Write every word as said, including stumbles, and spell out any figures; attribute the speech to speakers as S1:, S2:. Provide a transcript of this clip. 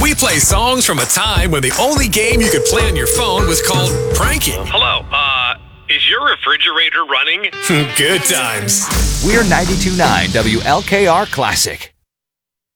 S1: We play songs from a time when the only game you could play on your phone was called pranking.
S2: Hello, uh, is your refrigerator running?
S1: Good times.
S3: We're ninety-two point nine W L K R Classic.